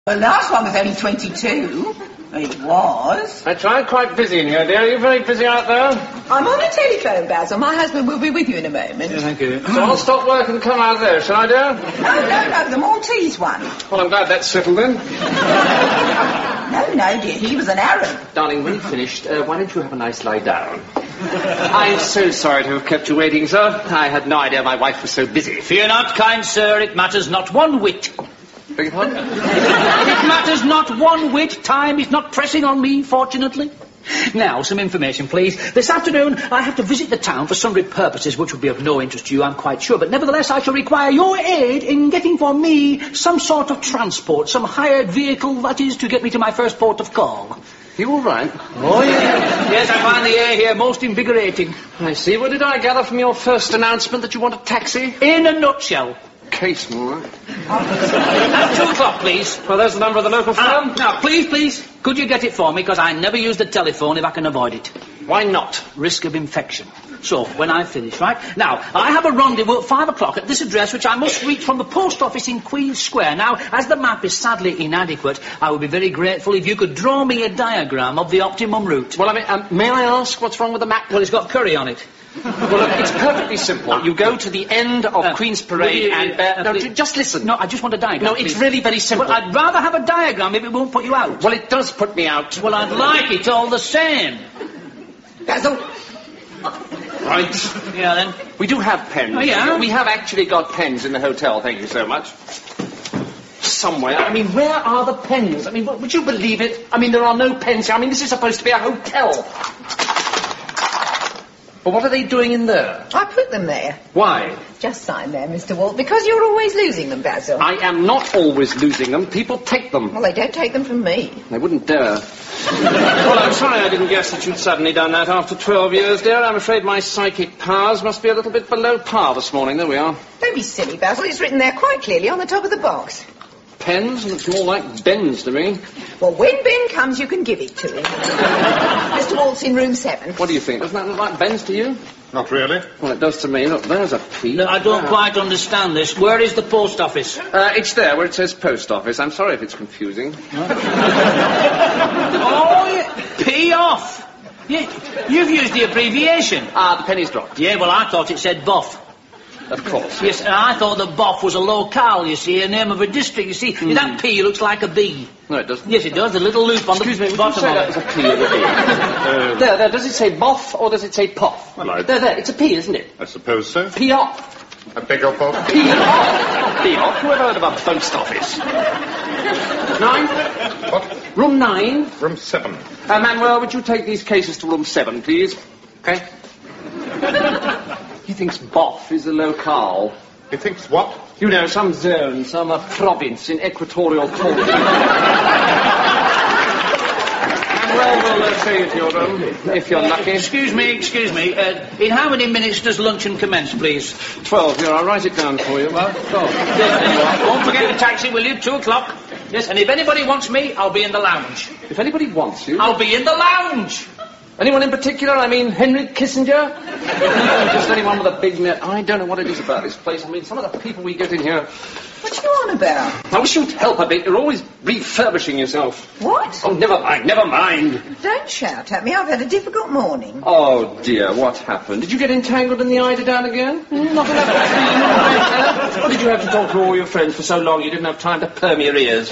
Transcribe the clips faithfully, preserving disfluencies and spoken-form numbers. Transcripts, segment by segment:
The last one was only twenty-two. It was. That's right, quite busy in here, dear. Are you very busy out there? I'm on the telephone, Basil. My husband will be with you in a moment. Yeah, thank you. So I'll stop work and come out there, shall I, dear? No, no, no, the Maltese one. Well, I'm glad that's settled then. No, no, dear, he was an Arab. Darling, when you've finished, uh, why don't you have a nice lie down? I'm so sorry to have kept you waiting, sir. I had no idea my wife was so busy. Fear not, kind sir, it matters not one whit. Beg your pardon? It matters not one whit. Time is not pressing on me, fortunately. Now, some information, please. This afternoon, I have to visit the town for sundry purposes which would be of no interest to you, I'm quite sure. But nevertheless, I shall require your aid in getting for me some sort of transport, some hired vehicle, that is, to get me to my first port of call. You all right? Oh, yes. Yes, I find the air here most invigorating. I see. What did I gather from your first announcement that you want a taxi? In a nutshell. Case, all right. At two o'clock, please. Well, there's the number of the local firm. Uh, now, please, please, could you get it for me? Because I never use the telephone if I can avoid it. Why not? Risk of infection. So, when I finish, right? Now, I have a rendezvous at five o'clock at this address, which I must reach from the post office in Queen's Square. Now, as the map is sadly inadequate, I would be very grateful if you could draw me a diagram of the optimum route. Well, I mean, um, may I ask what's wrong with the map? Well, it's got curry on it. Well, look, it's perfectly simple. You go to the end of uh, Queen's Parade you, you, and... Uh, uh, no, j- just listen. No, I just want a diagram. No, it's please. really very simple. Well, I'd rather have a diagram if it won't put you out. Well, it does put me out. Well, I'd like it all the same. Basil. Right. Yeah, then. We do have pens. Oh, yeah? We have actually got pens in the hotel, thank you so much. Somewhere. I mean, where are the pens? I mean, would you believe it? I mean, there are no pens here. I mean, this is supposed to be a hotel. But what are they doing in there? I put them there. Why? Just sign there, Mister Walt, because you're always losing them, Basil. I am not always losing them. People take them. Well, they don't take them from me. They wouldn't dare. Well, I'm sorry I didn't guess that you'd suddenly done that after twelve years, dear. I'm afraid my psychic powers must be a little bit below par this morning. There we are. Don't be silly, Basil. It's written there quite clearly on the top of the box. Pens? Looks more like Ben's to me. Well, when Ben comes, you can give it to him. Mister Walt's in room seven. What do you think? Doesn't that look like Ben's to you? Not really. Well, it does to me. Look, there's a P. No, I don't ah. quite understand this. Where is the post office? Uh, it's there, where it says post office. I'm sorry if it's confusing. Oh, yeah. P off. Yeah, you've used the abbreviation. Ah, the penny's dropped. Yeah, well, I thought it said boff. Of course. Yes, and I thought that Boff was a locale, you see, a name of a district. You see, mm. that P looks like a B. No, it doesn't. Yes, it does. The little loop on Excuse the me, bottom would you say of that it. was a P or a B? um, there, there. Does it say Boff or does it say Poff? Well, I... There, there. It's a P, isn't it? I suppose so. P off. A big old boat. P off. P off. Who ever heard of a post office? Nine? What? Room nine. Room seven. Uh, Manuel, would you take these cases to room seven, please? Okay. He thinks Boff is a locale. He thinks what? You know, some zone, some uh, province in equatorial Turkey. Well, we'll uh, show you to your room, if you're lucky. Excuse me, excuse me. Uh, in how many minutes does luncheon commence, please? Twelve. Here, I'll write it down for you. Well, twelve. Yes, there you are. Don't forget the taxi, will you? Two o'clock. Yes, and if anybody wants me, I'll be in the lounge. If anybody wants you... I'll be in the lounge! Anyone in particular? I mean, Henry Kissinger? Just anyone with a big net. I don't know what it is about this place. I mean, some of the people we get in here... What you on about? I wish you'd help a bit. You're always refurbishing yourself. What? Oh, never mind, never mind. Don't shout at me. I've had a difficult morning. Oh, dear, what happened? Did you get entangled in the eiderdown again? Not enough. Or did you have to talk to all your friends for so long you didn't have time to perm your ears?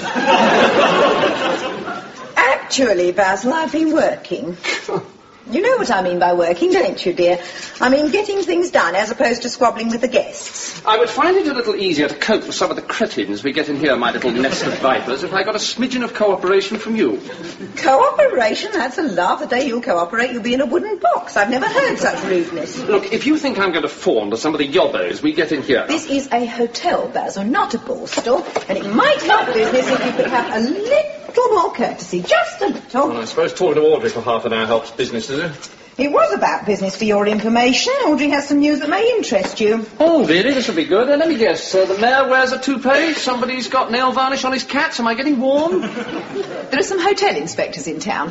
Actually, Basil, I've been working. You know what I mean by working, don't you, dear? I mean getting things done as opposed to squabbling with the guests. I would find it a little easier to cope with some of the cretins we get in here, my little nest of vipers, if I got a smidgen of cooperation from you. Cooperation? That's a laugh. The day you'll cooperate, you'll be in a wooden box. I've never heard such rudeness. Look, if you think I'm going to fawn to some of the yobbos we get in here... This is a hotel, Basil, not a ball store, and it might help business if you could have a little more courtesy, just a little. Well, I suppose talking to Audrey for half an hour helps business, does it? It was about business, for your information. Audrey has some news that may interest you. Oh, really? This will be good. Uh, let me guess. Uh, the mayor wears a toupee. Somebody's got nail varnish on his cats. Am I getting warm? There are some hotel inspectors in town.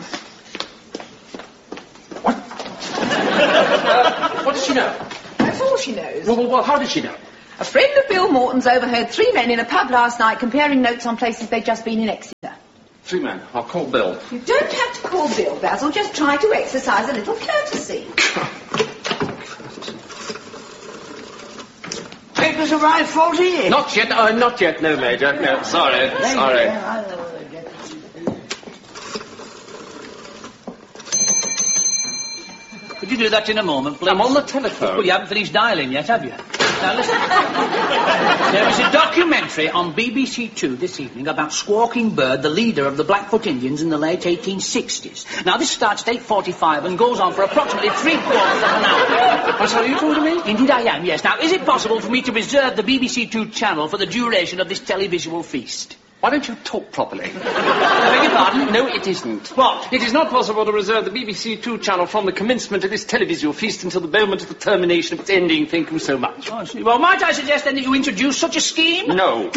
What? uh, what does she know? That's all she knows. Well, well, well, how did she know? A friend of Bill Morton's overheard three men in a pub last night comparing notes on places they'd just been in Exeter. Three men. I'll call Bill. You don't have to call Bill, Basil. Just try to exercise a little courtesy. Papers arrived faulty? Not yet. Uh, not yet. No, Major. No, sorry. Sorry. Could you do that in a moment, please? I'm on the telephone. Well, you haven't finished dialing yet, have you? Now, listen. There is a documentary on B B C Two this evening about Squawking Bird, the leader of the Blackfoot Indians in the late eighteen sixties. Now, this starts at eight forty-five and goes on for approximately three quarters of an hour. I'm sorry, you talking to me? Indeed I am, yes. Now, is it possible for me to reserve the B B C Two channel for the duration of this televisual feast? Why don't you talk properly? I beg your pardon? No, it isn't. What? It is not possible to reserve the B B C Two channel from the commencement of this televisual feast until the moment of the termination of its ending. Thank you so much. Oh, I see. Well, might I suggest then that you introduce such a scheme? No.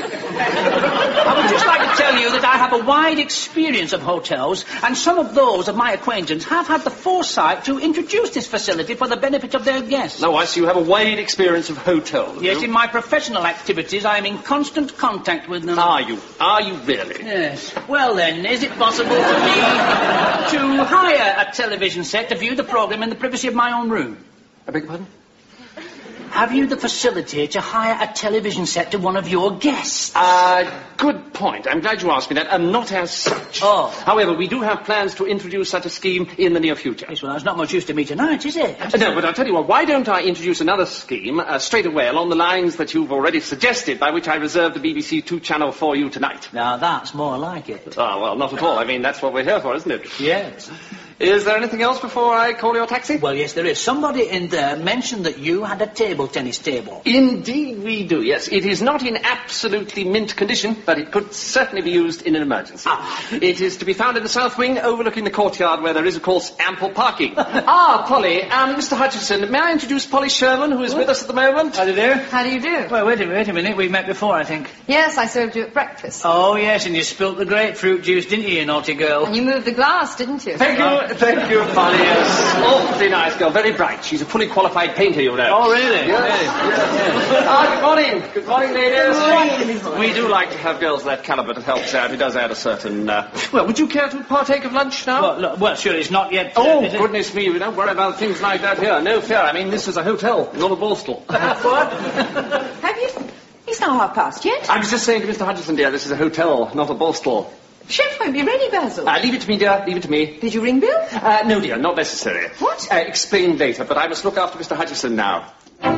I would just like to tell you that I have a wide experience of hotels, and some of those of my acquaintance have had the foresight to introduce this facility for the benefit of their guests. No, I see you have a wide experience of hotels. Yes, you? in my professional activities, I am in constant contact with them. Are you? Are you really? Yes. Well, then, is it possible for me to hire a television set to view the programme in the privacy of my own room? I beg your pardon? Have you the facility to hire a television set to one of your guests? Uh, good point. I'm glad you asked me that. And not as such. Oh. However, we do have plans to introduce such a scheme in the near future. Yes, well, that's not much use to me tonight, is it? Uh, no, but I'll tell you what, why don't I introduce another scheme uh, straight away along the lines that you've already suggested, by which I reserve the B B C Two channel for you tonight. Now, that's more like it. Ah, well, not at all. I mean, that's what we're here for, isn't it? Yes. Is there anything else before I call your taxi? Well, yes, there is. Somebody in there mentioned that you had a table tennis table. Indeed we do, yes. It is not in absolutely mint condition, but it could certainly be used in an emergency. Ah. It is to be found in the south wing, overlooking the courtyard, where there is, of course, ample parking. Ah, Polly, um, Mister Hutchison, may I introduce Polly Sherman, who is with us at the moment? How do you do? How do you do? Well, wait a, wait a minute. We met before, I think. Yes, I served you at breakfast. Oh, yes, and you spilt the grapefruit juice, didn't you, you naughty girl? And you moved the glass, didn't you? Thank you, thank you, Polly. Yes, awfully nice girl, very bright. She's a fully qualified painter, you know. Oh, really? Yes. Really? Yes. Ah, good morning. Good morning, ladies. We do like to have girls of that calibre to help us out. It does add a certain... Uh... Well, would you care to partake of lunch now? Well, look, well sure, it's not yet... Oh, uh, goodness me, we don't worry about things like that here. No fear. I mean, this is a hotel, not a borstal. What? Have you... It's not half past yet. I was just saying to Mister Hutchison, dear, this is a hotel, not a borstal. Chef won't be ready, Basil. Uh, leave it to me, dear. Leave it to me. Did you ring Bill? Uh, no, dear, not necessary. What? Uh, explain later, but I must look after Mister Hutchison now.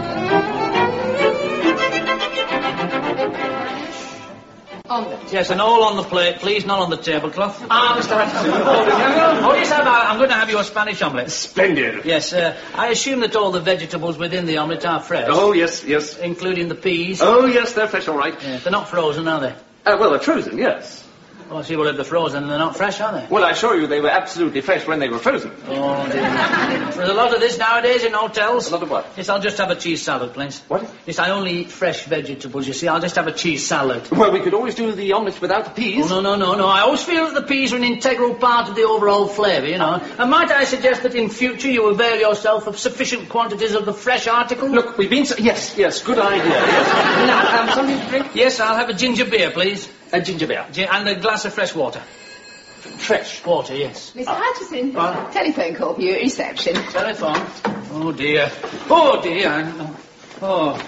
Omelette. Yes, and all on the plate, please, not on the tablecloth. Ah, Mister Hutchison. Oh, yes, I'm, I'm going to have you a Spanish omelette. Splendid. Yes, uh, I assume that all the vegetables within the omelette are fresh. Oh, yes, yes. Including the peas. Oh, yes, they're fresh, all right. Yes, they're not frozen, are they? Uh, well, they're frozen, yes. Oh, I see, well, if they're frozen, they're not fresh, are they? Well, I assure you they were absolutely fresh when they were frozen. Oh, dear. There's a lot of this nowadays in hotels. A lot of what? Yes, I'll just have a cheese salad, please. What? Yes, I only eat fresh vegetables, you see. I'll just have a cheese salad. Well, we could always do the omelette without the peas. Oh, no, no, no, no. I always feel that the peas are an integral part of the overall flavour, you know. And might I suggest that in future you avail yourself of sufficient quantities of the fresh article? Look, we've been... So- yes, yes, good idea, yes. Now, um, something to drink? Yes, I'll have a ginger beer, please. A ginger beer. Gi- And a glass of fresh water. Fresh. Water, yes. Mister Hutchison, What? telephone call for you at reception. Telephone. Oh, dear. Oh, dear. Oh.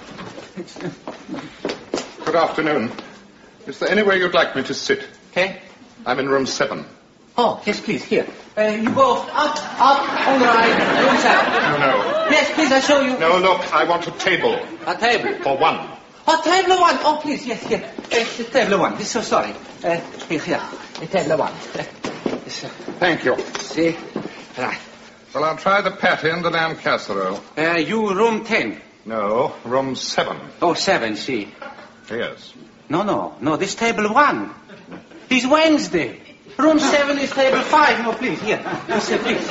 Good afternoon. Is there anywhere you'd like me to sit? Okay. I'm in room seven. Oh, yes, please, here. Uh, you go up, up, on the right, room seven. No, no. Yes, please, I'll show you. No, look, I want a table. A table. For one. Oh, table one. Oh, please, yes, here. Uh, table one. So sorry. Uh, here, here. Uh, table one. Uh, yes, uh, Thank you. see. Right. Well, I'll try the patty and the lamb casserole. Uh, you room ten. No, room seven. Oh, seven, see. Yes. No, no, no, this table one. It's Wednesday. Room seven is table five. No, please, here. Yes, uh, please.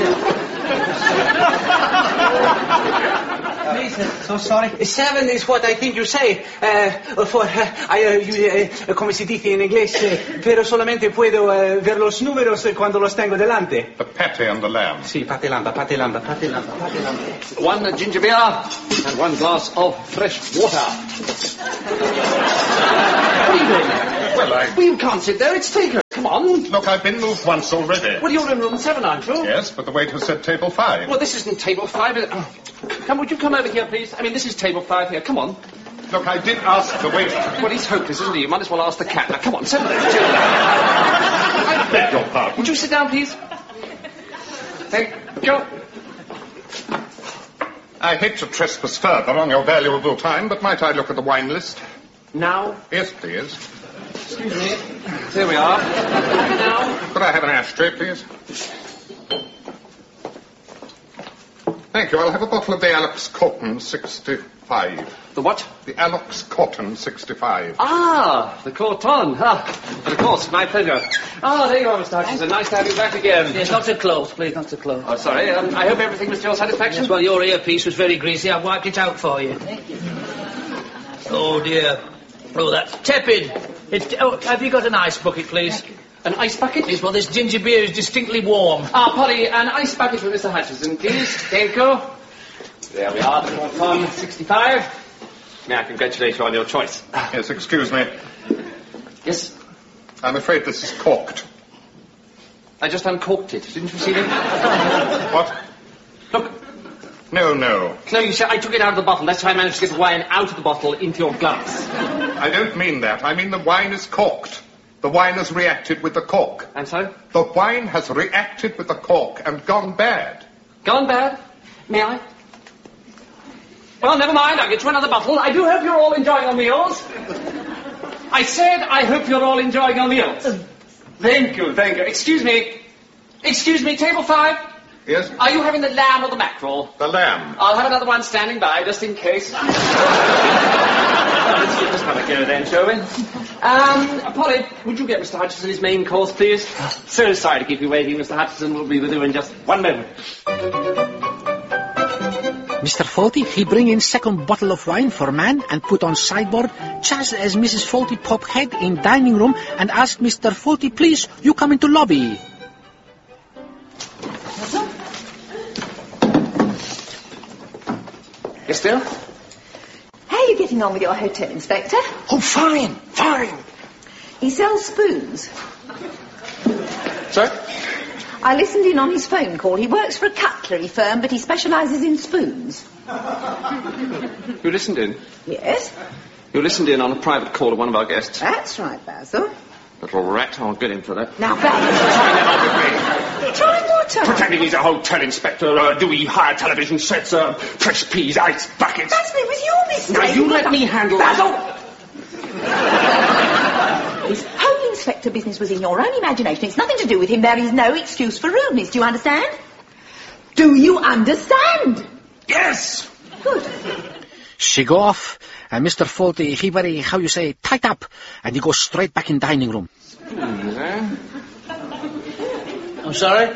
Uh, please, uh, so sorry. Seven is what I think you say. Uh, for, uh, I, uh, you, uh, come si dice in inglés, uh, pero solamente puedo uh, ver los números cuando los tengo delante. The patty and the lamb. Sì, pate lamba, pate lamba, pate lamba, pate lamba. One ginger beer and one glass of fresh water. What are you doing? Well, I... Well, you can't sit there. It's taken. Come on. Look, I've been moved once already. Well, you're in room seven, aren't you? Yes, but the waiter said table five. Well, this isn't table five. Is it? Oh. Come, would you come over here, please? I mean, this is table five here. Come on. Look, I did ask the waiter. Well, he's hopeless, isn't he? You might as well ask the cat. Now, come on, settle down. I beg your pardon. Would you sit down, please? Thank you. I hate to trespass further on your valuable time, but might I look at the wine list? Now? Yes, please. Excuse me. Here we are. Now? Could I have an ashtray, please? Thank you. I'll have a bottle of the Alex Cotton sixty-five. The what? The Alex Cotton sixty-five. Ah, the Corton. Ah, but of course, my pleasure. Ah, there you are, Mister Hutchinson. Nice to have you back again. Yes, not so close, please, not so close. Oh, sorry. Um, I hope everything was to your satisfaction. Yes, well, your earpiece was very greasy. I've wiped it out for you. Oh, dear. Oh, that's tepid. It's, oh, have you got an ice bucket, please? An ice bucket? Yes, well, this ginger beer is distinctly warm. Ah, Polly, an ice bucket for Mister Hutchinson, please. Thank you. There we are, the Corton sixty-five. May I congratulate you on your choice? Yes, excuse me. Yes? I'm afraid this is corked. I just uncorked it. Didn't you see that? What? Look. No, no. No, you see, I took it out of the bottle. That's how I managed to get the wine out of the bottle into your glass. I don't mean that. I mean the wine is corked. The wine has reacted with the cork. And so? The wine has reacted with the cork and gone bad. Gone bad? May I? Well, never mind. I'll get you another bottle. I do hope you're all enjoying your meals. I said I hope you're all enjoying your meals. Thank you, thank you. Excuse me. Excuse me, table five. Yes? Are you having the lamb or the mackerel? The lamb. I'll have another one standing by, just in case. Well, let's give this one a go then, shall we? Um, Polly, would you get Mister Hutchinson his main course, please? So sorry to keep you waiting. Mister Hutchinson will be with you in just one moment. Mister Fawlty, he bring in second bottle of wine for man and put on sideboard, just as Missus Fawlty pop head in dining room and ask Mister Fawlty, please, you come into lobby. Yes, dear? How are you getting on with your hotel inspector? Oh, fine, fine. He sells spoons. Sorry? I listened in on his phone call. He works for a cutlery firm, but he specialises in spoons. You listened in? Yes? You listened in on a private call of one of our guests. That's right, Basil. Little rat, I'll get him for that. Now, Basil. Try that out with me. Try what on? Pretending he's a hotel inspector. Uh, do we hire television sets, uh, fresh peas, ice buckets? That's it was your mistake. Now, you let me handle Basil! that. His home inspector business was in your own imagination. It's nothing to do with him. There is no excuse for rudeness. Do you understand? Do you understand? Yes! Good. She go off, and Mister Fawlty, he very, how you say, tight up, and he goes straight back in dining room. Spoons, eh? I'm sorry?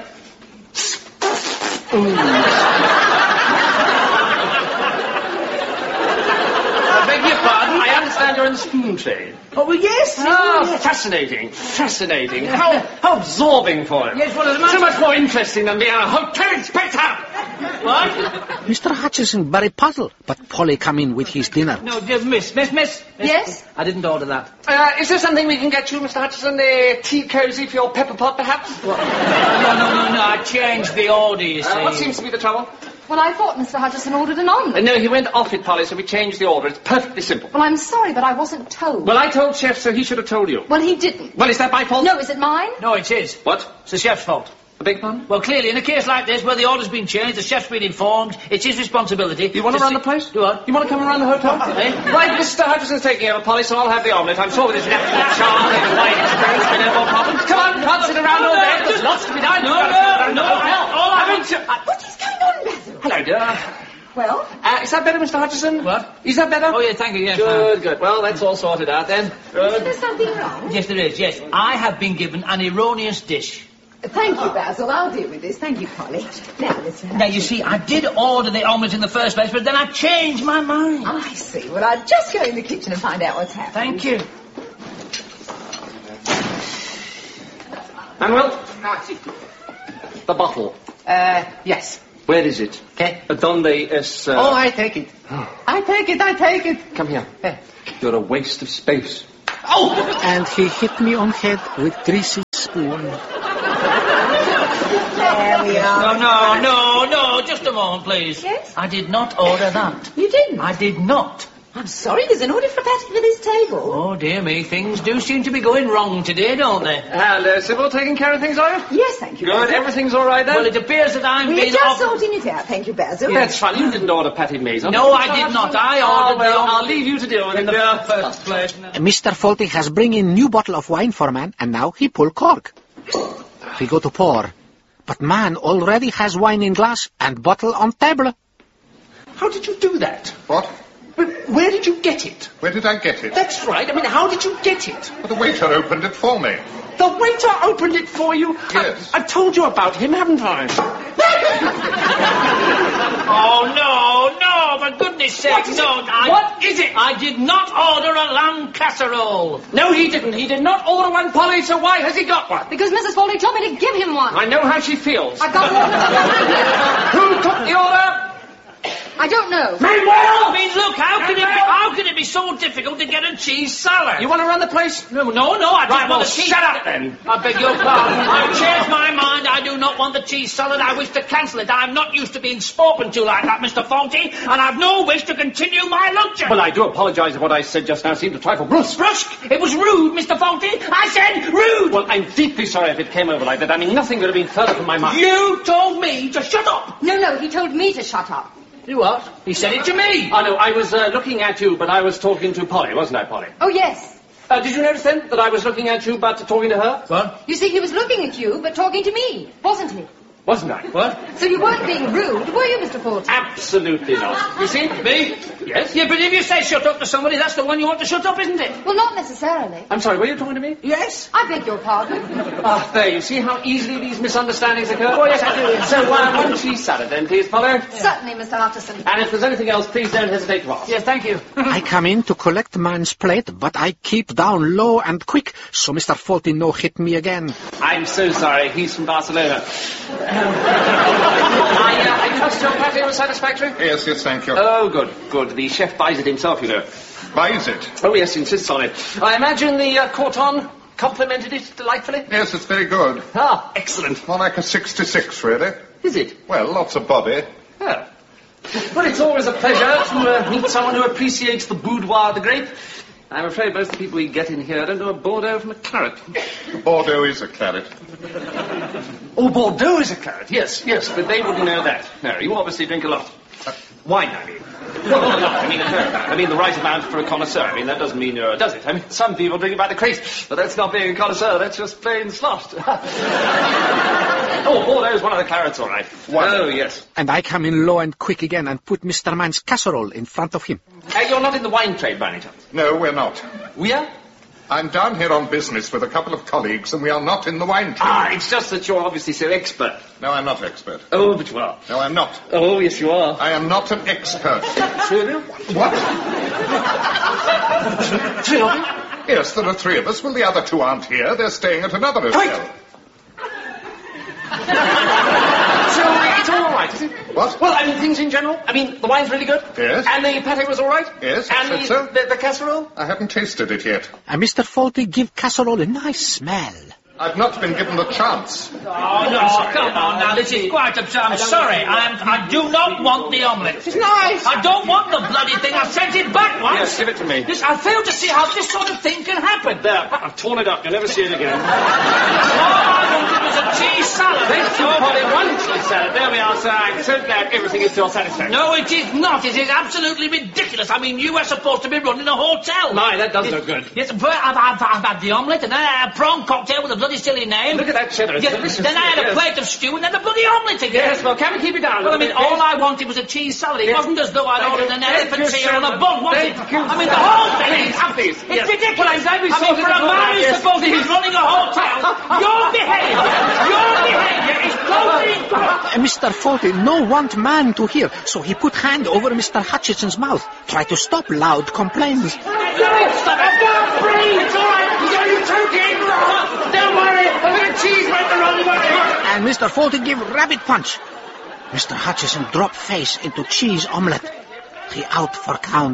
I beg your pardon, I understand you're in the spoon trade. Oh, well, yes. Ah, yes. fascinating, fascinating. How, how absorbing for him. Yes, well, as much- So much more interesting than being a hotel inspector. What? Mister Hutchinson very puzzled, but Polly come in with his dinner. No, dear, miss, miss, miss. Yes? I didn't order that. Uh, is there something we can get you, Mister Hutchinson? A tea cosy for your pepper pot, perhaps? No, no, no, no, I changed the order, you see. Uh, what seems to be the trouble? Well, I thought Mister Hutchinson ordered an omelette. Uh, no, he went off it, Polly, so we changed the order. It's perfectly simple. Well, I'm sorry, but I wasn't told. Well, I told Chef, so he should have told you. Well, he didn't. Well, is that my fault? No, is it mine? No, it is. What? It's the chef's fault. I beg your pardon? Well, clearly, in a case like this, where the order's been changed, the chef's been informed, it's his responsibility. You want to run the place? Do what? You want to come around the hotel? Eh? Right, Mister Hutchinson's taking over, Polly, so I'll have the omelette. I'm sure with his natural charm and wide experience, we no more problems. Come on, can't sit around all day. There's lots to be done. No, no, no. All I mean, What is going on, Basil? Hello, dear. Well? Uh, is that better, Mister Hutchinson? What? Is that better? Oh, yeah, thank you, yes. Good, good. Well, that's all sorted out then. Is Good. there something wrong? Yes, there is, yes. I have been given an erroneous dish. Thank you, Basil. I'll deal with this. Thank you, Polly. Now, Mister Now, you see, I did order the omelette in the first place, but then I changed my mind. I see. Well, I'll just go in the kitchen and find out what's happening. Thank you. Manuel? The bottle. Uh, yes. Where is it? Okay. Uh, Donde es... Uh... Oh, I take it. I take it, I take it. Come here. Eh. You're a waste of space. Oh! And he hit me on head with greasy spoon. There we are. No, no, no, no, just a moment, please. Yes? I did not order that. You didn't? I did not. I'm sorry, there's an order for Patty for this table. Oh, dear me, things do seem to be going wrong today, don't they? Hello, Sybil, taking care of things, are you? Yes, thank you, Good, Basil. everything's all right then? Well, it appears that I'm We're being just offered... sorting it out, thank you, Basil. Yeah, it's funny, you didn't order patty maize. No, I did not. I Oh, ordered well, the I'll leave you to deal with it in the dear. first place. Mister Fawlty has bring in new bottle of wine for man, and now he pull cork. He go to pour. But man already has wine in glass and bottle on table. How did you do that? What? But where did you get it? Where did I get it? That's right. I mean, how did you get it? Well, the waiter opened it for me. The waiter opened it for you? Yes. I, I've told you about him, haven't I? Oh, no, no, for goodness sake, What is no. it? I, What is it? I did not order a lamb casserole. No, he didn't. He did not order one, Polly, so why has he got one? Because Missus Fawlty told me to give him one. I know how she feels. I got one. Who took the order? I don't know. Manuel! I mean, look, how can it be, how can it be so difficult to get a cheese salad? You want to run the place? No, no, no, I Right, don't well, want the cheese... shut up then. I beg your pardon. I've changed my mind. I do not want the cheese salad. I wish to cancel it. I'm not used to being spoken to like that, Mister Fawlty, and I've no wish to continue my luncheon. Well, I do apologise if what I said just now seemed a trifle brusque. Brusque! It was rude, Mister Fawlty. I said rude! Well, I'm deeply sorry if it came over like that. I mean, nothing could have been further from my mind. You told me to shut up. No, no, he told me to shut up. You what? He said it to me. Oh, no, I was uh, looking at you, but I was talking to Polly, wasn't I, Polly? Oh, yes. Uh, did you notice then that I was looking at you but talking to her? What? You see, he was looking at you, but talking to me, wasn't he? Wasn't I? What? So you weren't being rude, were you, Mister Fawlty? Absolutely not. You see, me? Yes? Yeah, but if you say shut up to somebody, that's the one you want to shut up, isn't it? Well, not necessarily. I'm sorry, were you talking to me? Yes. I beg your pardon. Ah, there, you see how easily these misunderstandings occur? Oh, yes, I do. So, uh, one cheese salad then, please, Polly. Certainly, Mister Hutchison. And if there's anything else, please don't hesitate to ask. Yes, thank you. I come in to collect man's plate, but I keep down low and quick, so Mister Fawlty no hit me again. I'm so sorry, he's from Barcelona. Um, I, uh, I trust your patty was satisfactory? Yes, yes, thank you. Oh, good, good. The chef buys it himself, you know. Buys it? Oh, yes, insists on it. I imagine the uh, Corton complimented it delightfully? Yes, it's very good. Ah, excellent. More like a sixty-six, really. Is it? Well, lots of body. Oh. Well, it's always a pleasure to uh, meet someone who appreciates the boudoir of the grape. I'm afraid most of the people we get in here don't know a Bordeaux from a claret. Bordeaux is a claret. Oh, Bordeaux is a claret, yes, yes, but they wouldn't know that. No, you obviously drink a lot. Uh, wine, I mean. No, no, no, I mean, uh, I mean the right amount for a connoisseur. I mean, that doesn't mean, uh, does it? I mean, some people drink it by the crate, but that's not being a connoisseur, that's just plain sloshed. Oh, Bordeaux is one of the clarets, all right. One. Oh, yes. And I come in low and quick again and put Mister Man's casserole in front of him. Uh, you're not in the wine trade, by any chance? No, we're not. We are? I'm down here on business with a couple of colleagues, and we are not in the wine trade. Ah, it's just that you're obviously so expert. No, I'm not expert. Oh, but you are. No, I'm not. Oh, yes, you are. I am not an expert. Really? What? Three of you? Yes, there are three of us. Well, the other two aren't here. They're staying at another hotel. So, it's all right, is it? What? Well, I mean, things in general. I mean, the wine's really good. Yes. And the pate was all right. Yes, I And said the, so. the, the casserole. I haven't tasted it yet. And Mister Fawlty give casserole a nice smell. I've not been given the chance. Oh, no, come on now, this is quite absurd. I'm sorry, I'm, I do not want the omelette. It's nice. I don't want the bloody thing. I sent it back once. Yes, give it to me. This, I fail to see how this sort of thing can happen. There, I've torn it up. You'll never see it again. All I wanted was a cheese salad. Thank you, Polly. One cheese salad. There we are, sir. I'm so glad everything is to your satisfaction. No, it is not. It is absolutely ridiculous. I mean, you are supposed to be running a hotel. My, that does look good. Yes, but I've, I've, I've had the omelette, and then I had a prawn cocktail with a bloody silly name. Look at that cheddar. It's Yes, delicious. then I had a Yes. plate of stew and then the bloody omelette again. Yes, well, can we keep it down? Well, I mean, all I wanted was a cheese salad. It Yes. wasn't as though I'd Thank ordered you. an Thank elephant you, ear on a sir. bun, was Thank it? you, I mean, sir. the whole thing Please, is... please. It's Yes. ridiculous. Well, I'm glad we I mean, sorted for it a all man out, who's yes. supposed to be running a hotel, your behaviour, your behaviour is totally incorrect. And Mister Fawlty no want man to hear, so he put hand over Mister Hutchison's mouth, try to stop loud complaints. Stop it! I can't breathe! It's all right! Are you joking? Don't worry! A bit of cheese went the wrong way! And Mister Fawlty give rabbit punch. Mister Hutchison drop face into cheese omelette. He out for count.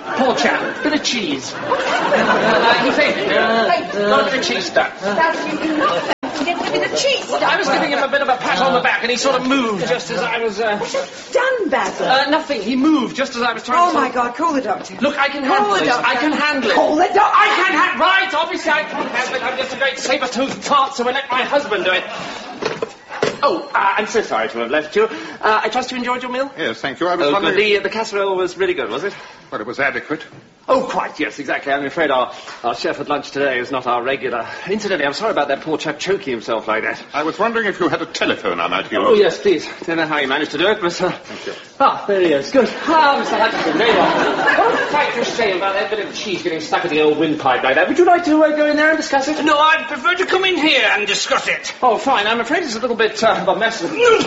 Poor chap. Bit of cheese. Uh, he fainted. Uh, got a bit of cheese stuck. That's you get a bit of cheese. Well, I was giving him a bit of a pat on the back, and he sort of moved just as I was... Uh, What's it done, Basil? uh, nothing. He moved just as I was trying oh, to... my God, call the doctor. Look, I can Call handle the it. doctor. I can handle it. Call the doctor. I can handle... Right, obviously I can handle it. I'm just a great saber-toothed tart, so I let my husband do it. Oh, uh, I'm so sorry to have left you. Uh, I trust you enjoyed your meal? Yes, thank you. I was Oh, wondering... good. The, the casserole was really good, was it? Well, it was adequate. Oh, quite, yes, exactly. I'm afraid our, our chef at lunch today is not our regular. Incidentally, I'm sorry about that poor chap choking himself like that. I was wondering if you had a telephone I might use. Oh, yes, please. Don't know how you managed to do it, but... Uh, Thank you. Ah, there he is. Good. Ah, Mister Hutchinson, there you are. What a frightful shame about that bit of cheese getting stuck in the old windpipe like that. Would you like to uh, go in there and discuss it? No, I'd prefer to come in here and discuss it. Oh, fine. I'm afraid it's a little bit uh, of a mess.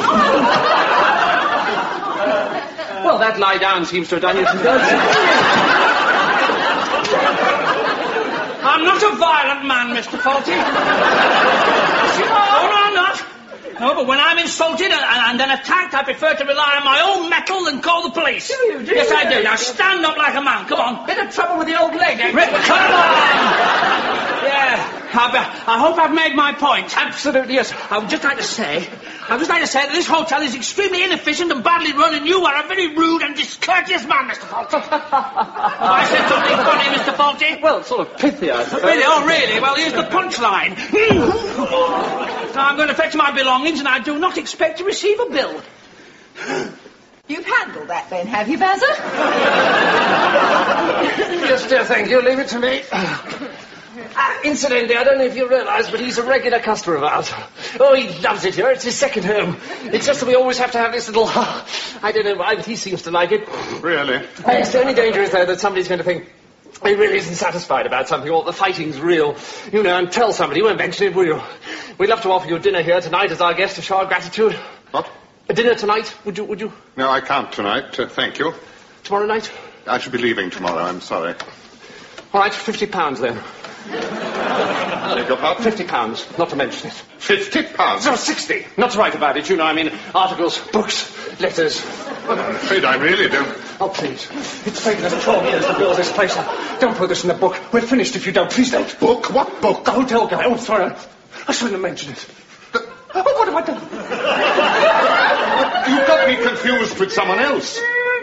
Well, that lie down seems to have done you some good. I'm not a violent man, Mister Faulty. Oh, no, I'm not. No, but when I'm insulted and, and then attacked, I prefer to rely on my own mettle than call the police. Do you, do yes, you? I do. Now, stand up like a man. Come on. Bit of trouble with the old leg, eh? Come on! Yeah. I, I hope I've made my point. Absolutely, yes. I would just like to say, I would just like to say that this hotel is extremely inefficient and badly run, and you are a very rude and discourteous man, Mister Faulty. Have I said something funny, Mister Faulty? Well, sort of pithy, I suppose. Really? Oh, really? Well, here's the punchline. Now, I'm going to fetch my belongings, and I do not expect to receive a bill. You've handled that then, have you, Basil? Yes, dear, thank you. Leave it to me. Uh, incidentally, I don't know if you realise, but he's a regular customer of ours. Oh, he loves it here. It's his second home. It's just that we always have to have this little... I don't know why, but he seems to like it. Really? Uh, it's the only danger is, though, that somebody's going to think he really isn't satisfied about something, or the fighting's real. You know, and tell somebody. You won't mention it, will you? We'd love to offer you a dinner here tonight as our guest to show our gratitude. What? A dinner tonight, would you? Would you? No, I can't tonight. Uh, thank you. Tomorrow night? I should be leaving tomorrow. I'm sorry. All right, fifty pounds then. Beg your pardon? Fifty pounds, not to mention it. Fifty pounds? No, sixty. Not to write about it, you know. I mean, articles, books, letters. Well, I'm afraid I really don't. Oh, please. It's taken us twelve years to build this place. Don't put this in the book. We're finished if you don't. Please don't. Book? What book? The hotel guy. Oh, sorry. I shouldn't have mentioned it. The... Oh, what have I done? You've got me confused with someone else.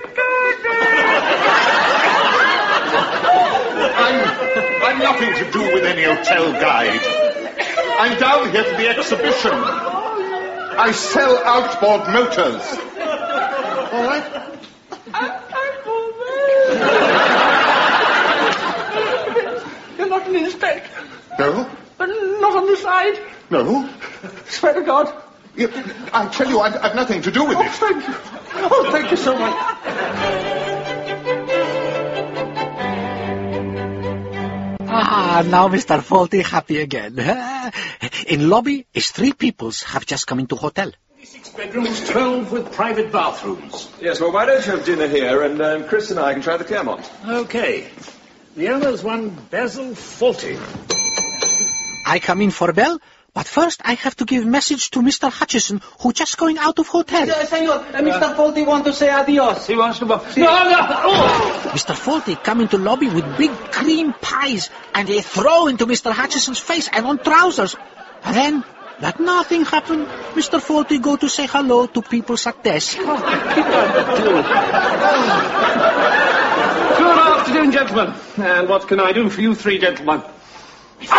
I'm, I'm nothing to do with any hotel guide. I'm down here for the exhibition. I sell outboard motors. All right? You're not an inspector. No? But not on the side. No? Swear to God. You, I tell you, I've, I've nothing to do with Oh, it. thank you. Oh, thank you so much. Ah, now Mister Faulty happy again. In lobby is three peoples have just come into hotel. Six bedrooms, twelve with private bathrooms. Yes, well, why don't you have dinner here, and um, Chris and I can try the Claremont. Okay. The owner's one Basil Faulty. I come in for bell, but first I have to give message to Mister Hutchison, who just going out of hotel. Uh, senor, uh, Mister Faulty want to say adios. He wants to... No, no! Oh! Mister Faulty come into lobby with big cream pies, and they throw into Mister Hutchison's face and on trousers. And then, like nothing happened, Mister Faulty go to say hello to people at desk. Good afternoon, gentlemen. And what can I do for you three gentlemen?